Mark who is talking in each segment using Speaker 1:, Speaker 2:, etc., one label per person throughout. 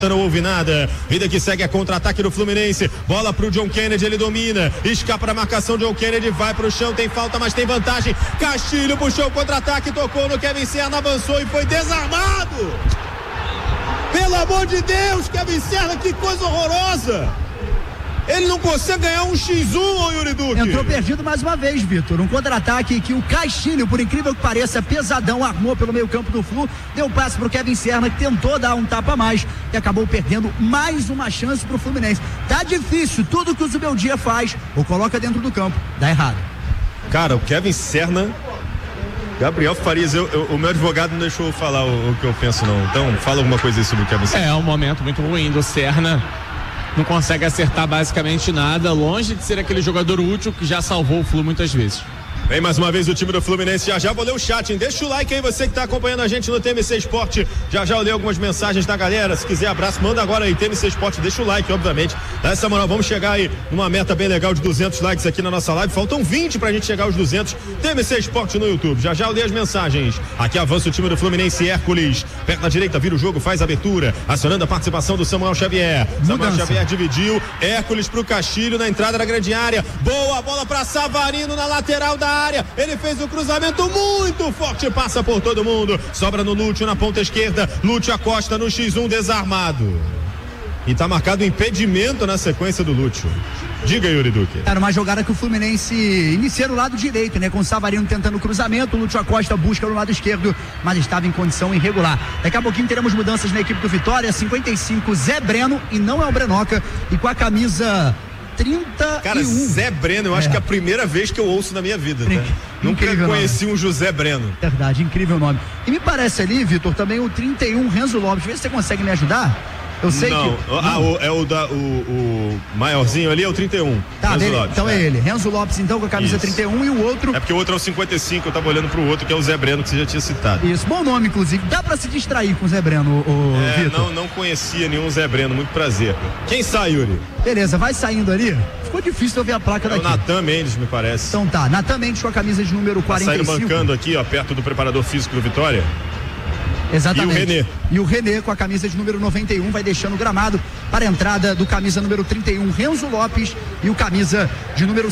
Speaker 1: Não ouve nada, vida que segue a contra-ataque do Fluminense, bola pro John Kennedy, ele domina, escapa da marcação, John Kennedy vai pro chão, tem falta, mas tem vantagem, Castilho puxou o contra-ataque, tocou no Kevin Serna, avançou e foi desarmado. Pelo amor de Deus, Kevin Serna, que coisa horrorosa. Ele não consegue ganhar um X1, ô Yuri Duque.
Speaker 2: Entrou perdido mais uma vez, Vitor. Um contra-ataque que o Castilho, por incrível que pareça, pesadão, armou pelo meio campo do Flu, deu passe pro Kevin Serna, que tentou dar um tapa a mais e acabou perdendo mais uma chance pro Fluminense. Tá difícil, tudo que o Zubeldia faz ou coloca dentro do campo, dá errado.
Speaker 1: Cara, o Kevin Serna, Gabriel Farias, o meu advogado não deixou eu falar o que eu penso não, então fala alguma coisa aí sobre o Kevin Serna.
Speaker 3: É um momento muito ruim do Serna. Não consegue acertar basicamente nada, longe de ser aquele jogador útil que já salvou o Flu muitas vezes.
Speaker 1: Vem mais uma vez o time do Fluminense, já vou ler o chat, hein? Deixa o like aí, você que tá acompanhando a gente no TMC Esporte, já eu leio algumas mensagens da galera, se quiser abraço, manda agora aí, TMC Esporte, deixa o like, obviamente, dá essa moral, vamos chegar aí numa meta bem legal de 200 likes aqui na nossa live, faltam 20 pra gente chegar aos 200, TMC Esporte no YouTube, já eu leio as mensagens, aqui avança o time do Fluminense, Hércules, perna direita, vira o jogo, faz a abertura, acionando a participação do Samuel Xavier, Samuel Xavier dividiu, Hércules pro Castilho na entrada da grande área, boa bola pra Savarino na lateral da área, ele fez o cruzamento muito forte, passa por todo mundo, sobra no Lúcio na ponta esquerda, Lúcio Acosta no X1 desarmado. E tá marcado impedimento na sequência do Lúcio. Diga, Yuri Duque.
Speaker 2: Era uma jogada que o Fluminense inicia no lado direito, né? Com o Savarino tentando o cruzamento, o Lúcio Acosta busca no lado esquerdo, mas estava em condição irregular. Daqui a pouquinho teremos mudanças na equipe do Vitória, 55 Zé Breno, e não é o Brenoca, e com a camisa 31.
Speaker 1: Cara, Zé Breno, eu acho que é a primeira vez que eu ouço na minha vida, tá? Nunca conheci um José Breno.
Speaker 2: Verdade, incrível nome. E me parece ali, Vitor, também o 31 Renzo Lopes. Vê se você consegue me ajudar. Eu sei
Speaker 1: não.
Speaker 2: que...
Speaker 1: O maiorzinho ali é o 31.
Speaker 2: Tá,
Speaker 1: Renzo Lopes,
Speaker 2: então é ele. Renzo Lopes, então, com a camisa 31 e o outro...
Speaker 1: É porque o outro é o 55, eu tava olhando pro outro, que é o Zé Breno, que você já tinha citado.
Speaker 2: Isso, bom nome, inclusive. Dá pra se distrair com o Zé Breno, Vitor?
Speaker 1: Não conhecia nenhum Zé Breno, muito prazer. Quem sai, Yuri?
Speaker 2: Beleza, vai saindo ali. Ficou difícil eu ver a placa daqui.
Speaker 1: É o Natan Mendes, me parece.
Speaker 2: Então tá, Natan Mendes com a camisa de número 45.
Speaker 1: Tá saindo bancando aqui, ó, perto do preparador físico do Vitória.
Speaker 2: Exatamente. E o René com a camisa de número 91 vai deixando o gramado para a entrada do camisa número 31, Renzo Lopes, e o camisa de número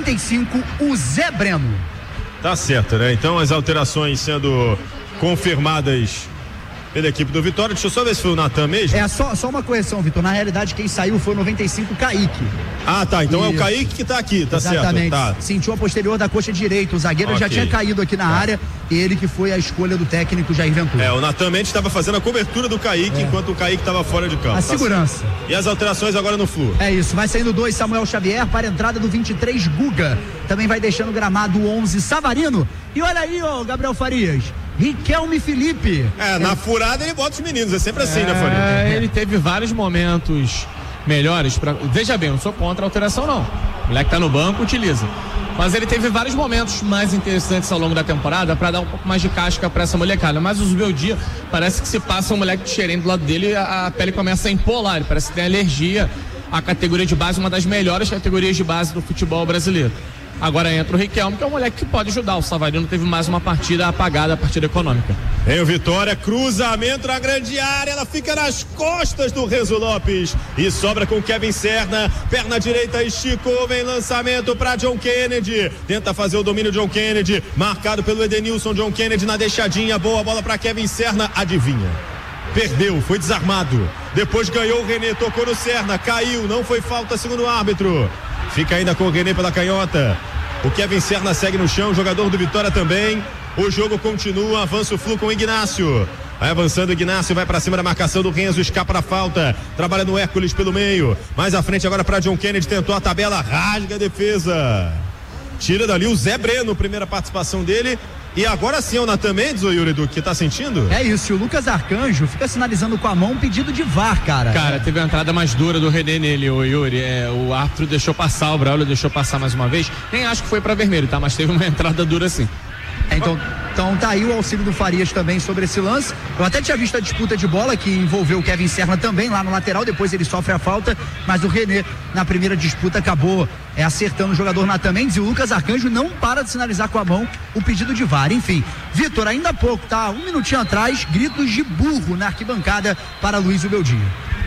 Speaker 2: 55, o Zé Breno.
Speaker 1: Tá certo, né? Então as alterações sendo confirmadas pela equipe do Vitória. Deixa eu só ver se foi o Natan mesmo.
Speaker 2: É só uma correção, Vitor. Na realidade, quem saiu foi o 95, Kaique.
Speaker 1: Ah, tá. Então é o Kaique que tá aqui, tá
Speaker 2: exatamente.
Speaker 1: Certo. Tá.
Speaker 2: Sentiu a posterior da coxa direita. O zagueiro já tinha caído aqui na área. Ele que foi a escolha do técnico Jair Ventura.
Speaker 1: O Natan Mendes estava fazendo a cobertura do Kaique enquanto o Kaique estava fora de campo.
Speaker 2: A segurança.
Speaker 1: E as alterações agora no Flu.
Speaker 2: É isso. Vai saindo 2, Samuel Xavier, para a entrada do 23, Guga. Também vai deixando o gramado 11, Savarino. E olha aí, Gabriel Farias. Riquelme Felipe.
Speaker 1: Na furada ele bota os meninos, é sempre assim, né, Farias?
Speaker 3: Ele teve vários momentos melhores veja bem, eu não sou contra a alteração não. O moleque tá no banco, utiliza. Mas ele teve vários momentos mais interessantes ao longo da temporada para dar um pouco mais de casca para essa molecada. Mas o Zubeldia parece que se passa um moleque de cheirinho do lado dele, a pele começa a empolar, ele parece que tem alergia. A categoria de base, uma das melhores categorias de base do futebol brasileiro. Agora entra o Riquelme, que é um moleque que pode ajudar. O Savarino teve mais uma partida apagada, a partida econômica.
Speaker 1: Vem o Vitória, cruzamento na grande área, ela fica nas costas do Renzo Lopes e sobra com o Kevin Serna, perna direita esticou, vem lançamento para John Kennedy, tenta fazer o domínio John Kennedy, marcado pelo Edenilson, John Kennedy na deixadinha, boa bola para Kevin Serna, adivinha? Perdeu, foi desarmado, depois ganhou o René, tocou no Serna, caiu, não foi falta segundo o árbitro, fica ainda com o René pela canhota. O Kevin Serna segue no chão, jogador do Vitória também. O jogo continua, avança o Flu com o Ignacio. Vai avançando o Ignacio, vai pra cima da marcação do Renzo, escapa da falta. Trabalha no Hércules pelo meio. Mais à frente agora pra John Kennedy, tentou a tabela, rasga a defesa. Tira dali o Zé Breno, primeira participação dele. E agora sim é o Natan Mendes, o Yuri Duque, que tá sentindo?
Speaker 2: É isso, o Lucas Arcanjo fica sinalizando com a mão um pedido de VAR, cara.
Speaker 3: Cara, teve a entrada mais dura do René nele, o Yuri. O árbitro deixou passar, o Braulio deixou passar mais uma vez. Nem acho que foi pra vermelho, tá? Mas teve uma entrada dura sim.
Speaker 2: Então tá aí o auxílio do Farias também sobre esse lance. Eu até tinha visto a disputa de bola que envolveu o Kevin Serna também lá no lateral, depois ele sofre a falta, mas o René na primeira disputa acabou acertando o jogador Natan Mendes, e o Lucas Arcanjo não para de sinalizar com a mão o pedido de VAR. Enfim, Vitor, ainda há pouco, tá? Um minutinho atrás, gritos de burro na arquibancada para Luiz Ubeldia.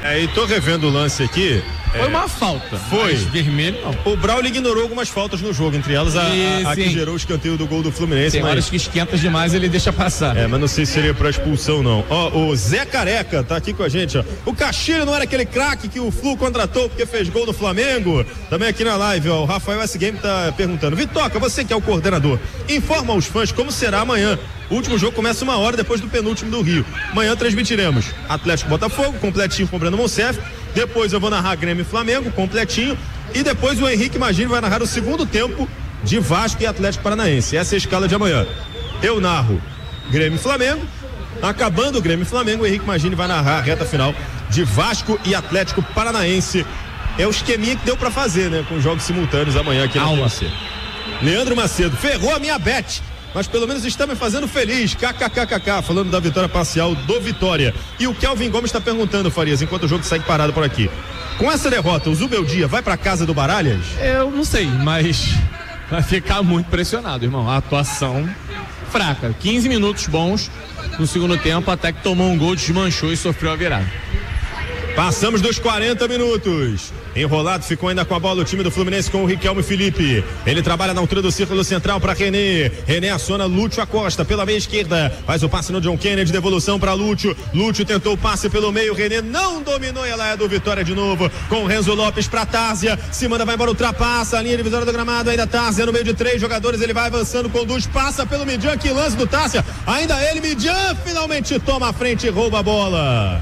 Speaker 1: E tô revendo o lance aqui.
Speaker 3: Foi uma falta.
Speaker 1: Foi.
Speaker 3: Vermelho, não.
Speaker 1: O Braulio ignorou algumas faltas no jogo, entre elas a que gerou o escanteio do gol do Fluminense.
Speaker 3: Tem horas que esquenta demais, ele deixa passar.
Speaker 1: Mas não sei se seria pra expulsão, não. O Zé Careca tá aqui com a gente, ó. O Castilho não era aquele craque que o Flu contratou porque fez gol no Flamengo? Também aqui na live, ó. O Rafael S. Game tá perguntando. Vitoca, você que é o coordenador, informa aos fãs como será amanhã. O último jogo começa 1 hora depois do penúltimo do Rio. Amanhã transmitiremos Atlético Botafogo, completinho com o Breno Monsef. Depois eu vou narrar Grêmio e Flamengo, completinho. E depois o Henrique Magini vai narrar o segundo tempo de Vasco e Atlético Paranaense. Essa é a escala de amanhã. Eu narro Grêmio e Flamengo. Acabando o Grêmio e Flamengo, o Henrique Magini vai narrar a reta final de Vasco e Atlético Paranaense. É o esqueminha que deu pra fazer, né? Com jogos simultâneos amanhã aqui na TNC. Leandro Macedo, ferrou a minha bet, mas pelo menos está me fazendo feliz, kkkk, falando da vitória parcial do Vitória. E o Kelvin Gomes está perguntando, Farias, enquanto o jogo segue parado por aqui, com essa derrota, o Zubeldia vai pra casa do Baralhas?
Speaker 3: Eu não sei, mas vai ficar muito pressionado, irmão. A atuação fraca, 15 minutos bons no segundo tempo, até que tomou um gol, desmanchou e sofreu a virada.
Speaker 1: Passamos dos 40 minutos. Enrolado ficou ainda com a bola o time do Fluminense com o Riquelme Felipe. Ele trabalha na altura do círculo central para René. René aciona Lúcio Acosta pela meia esquerda. Faz o passe no John Kennedy, devolução para Lúcio. Lúcio tentou o passe pelo meio. René não dominou e ela é do Vitória de novo. Com o Renzo Lopes para Tárzia. Se manda, vai embora, ultrapassa a linha divisória do gramado. Ainda Tárzia no meio de 3 jogadores. Ele vai avançando, conduz, passa pelo Midian. Que lance do Tárzia. Ainda ele, Midian, finalmente toma a frente e rouba a bola.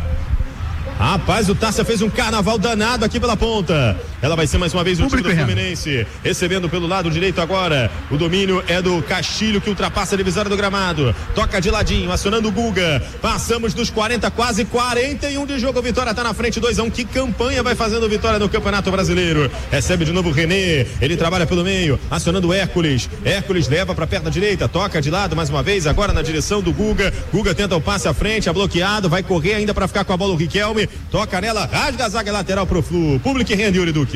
Speaker 1: Rapaz, o Tárzia fez um carnaval danado aqui pela ponta. Ela vai ser mais uma vez o time do Fluminense. Recebendo pelo lado direito agora. O domínio é do Castilho, que ultrapassa a divisória do gramado. Toca de ladinho, acionando o Guga. Passamos dos 40, quase 41 de jogo. Vitória tá na frente, 2-1. Que campanha vai fazendo Vitória no Campeonato Brasileiro? Recebe de novo o René. Ele trabalha pelo meio, acionando o Hércules. Hércules leva pra perna direita. Toca de lado mais uma vez, agora na direção do Guga. Guga tenta o passe à frente, é bloqueado. Vai correr ainda pra ficar com a bola o Riquelme. Toca nela, rasga a zaga lateral pro Flu. Público que rende, Yuri Duque.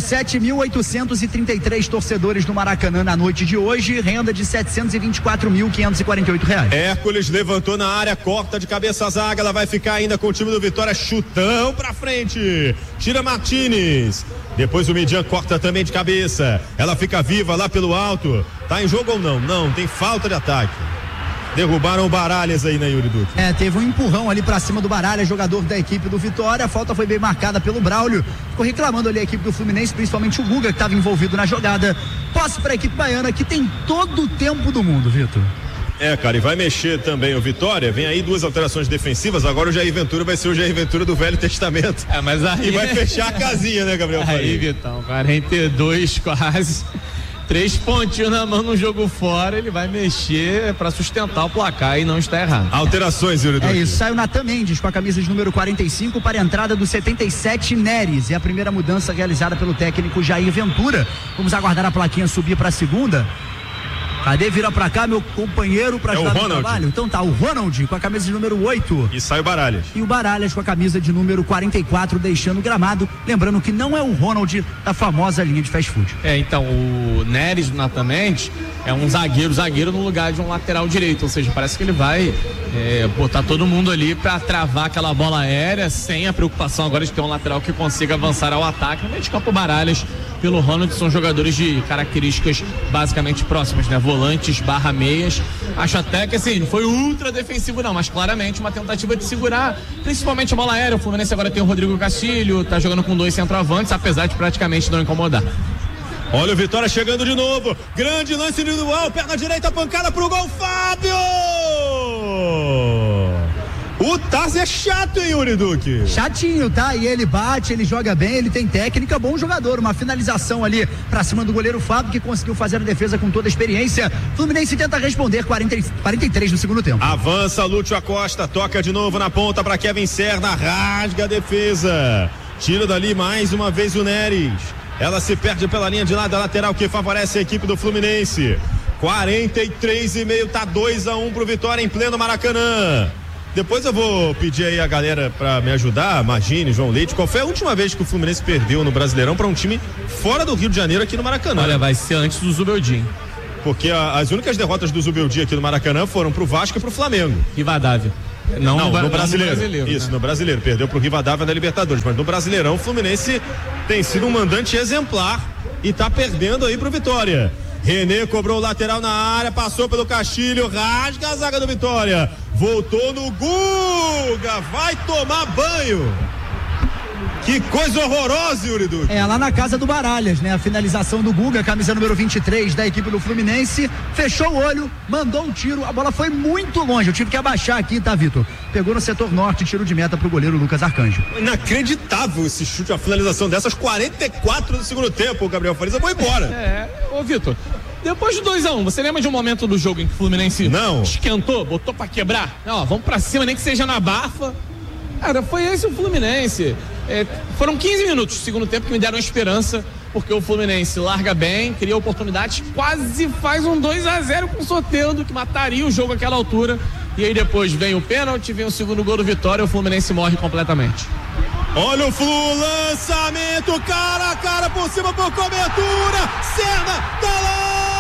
Speaker 2: 17.833 torcedores no Maracanã na noite de hoje, renda de R$724.548.
Speaker 1: Hércules levantou na área, corta de cabeça a zaga, ela vai ficar ainda com o time do Vitória, chutão pra frente. Tira Martínez. Depois o Midian corta também de cabeça. Ela fica viva lá pelo alto. Tá em jogo ou não? Não, tem falta de ataque. Derrubaram o Baralhas aí, né, Yuri Duque?
Speaker 2: Teve um empurrão ali pra cima do Baralhas, jogador da equipe do Vitória. A falta foi bem marcada pelo Braulio. Ficou reclamando ali a equipe do Fluminense, principalmente o Guga, que estava envolvido na jogada. Posse pra equipe baiana, que tem todo o tempo do mundo, Vitor.
Speaker 1: Cara, e vai mexer também o Vitória. Vem aí 2 alterações defensivas. Agora o Jair Ventura vai ser o Jair Ventura do Velho Testamento.
Speaker 3: Mas aí...
Speaker 1: E vai fechar a casinha, né, Gabriel?
Speaker 3: Aí, Vitão, 42 quase. 3 pontinhos na mão no jogo fora, ele vai mexer para sustentar o placar e não está errado.
Speaker 1: Alterações, Yuri Duque.
Speaker 2: Isso, saiu Natan Mendes com a camisa de número 45 para a entrada do 77 Neres. É a primeira mudança realizada pelo técnico Jair Ventura. Vamos aguardar a plaquinha subir para a segunda. Cadê? Vira pra cá, meu companheiro, pra ajudar no trabalho. Então tá, o Ronald com a camisa de número 8.
Speaker 1: E sai o Baralhas.
Speaker 2: E o Baralhas com a camisa de número 44, deixando o gramado. Lembrando que não é o Ronald da famosa linha de fast food.
Speaker 3: Então, o Neres, naturalmente, é um zagueiro no lugar de um lateral direito. Ou seja, parece que ele vai botar todo mundo ali pra travar aquela bola aérea, sem a preocupação agora de ter um lateral que consiga avançar ao ataque. No meio de campo, o Baralhas pelo Ronald são jogadores de características basicamente próximas, né? Volantes / meias. Acho até que assim, não foi ultra defensivo não, mas claramente uma tentativa de segurar, principalmente a bola aérea. O Fluminense agora tem o Rodrigo Castilho, tá jogando com 2 centroavantes, apesar de praticamente não incomodar.
Speaker 1: Olha o Vitória chegando de novo, grande lance individual, perna direita, pancada pro gol, Fábio! O Tárzia é chato, hein, Yuri Duque?
Speaker 2: Chatinho, tá? E ele bate, ele joga bem, ele tem técnica, bom jogador. Uma finalização ali pra cima do goleiro Fábio, que conseguiu fazer a defesa com toda a experiência. Fluminense tenta responder, 43 no segundo tempo.
Speaker 1: Avança Lúcio Acosta, toca de novo na ponta pra Kevin Serna, rasga a defesa. Tira dali mais uma vez o Neres. Ela se perde pela linha de lado, a lateral que favorece a equipe do Fluminense. 43,5, tá 2-1 pro Vitória em pleno Maracanã. Depois eu vou pedir aí a galera pra me ajudar, Magini, João Leite, qual foi a última vez que o Fluminense perdeu no Brasileirão pra um time fora do Rio de Janeiro aqui no Maracanã?
Speaker 3: Olha, vai ser antes do Zubeldia.
Speaker 1: Porque as únicas derrotas do Zubeldia aqui no Maracanã foram pro Vasco e pro Flamengo.
Speaker 3: Rivadavia.
Speaker 1: Não, no Brasileiro. Isso,
Speaker 3: né?
Speaker 1: No Brasileiro. Perdeu pro Rivadavia na Libertadores, mas no Brasileirão o Fluminense tem sido um mandante exemplar e tá perdendo aí pro Vitória. René cobrou o lateral na área, passou pelo Castilho, rasga a zaga do Vitória. Voltou no Guga, vai tomar banho. Que coisa horrorosa, Yuri Duque.
Speaker 2: Lá na casa do Baralhas, né? A finalização do Guga, camisa número 23 da equipe do Fluminense, fechou o olho, mandou um tiro, a bola foi muito longe, eu tive que abaixar aqui, tá, Vitor? Pegou no setor norte, tiro de meta pro goleiro Lucas Arcanjo.
Speaker 1: Inacreditável esse chute, a finalização dessas, 44 do segundo tempo, o Gabriel Farias foi embora.
Speaker 3: Ô Vitor, depois do 2-1, você lembra de um momento do jogo em que o Fluminense esquentou, botou pra quebrar? Não, vamos pra cima, nem que seja na bafa. Cara, foi esse o Fluminense. Foram 15 minutos do segundo tempo que me deram esperança, porque o Fluminense larga bem, cria oportunidades, quase faz um 2-0 com o Soteldo, que mataria o jogo àquela altura. E aí depois vem o pênalti, vem o segundo gol do Vitória, o Fluminense morre completamente.
Speaker 1: Olha o Flu, lançamento, cara a cara por cima por cobertura, Serna, tá lá!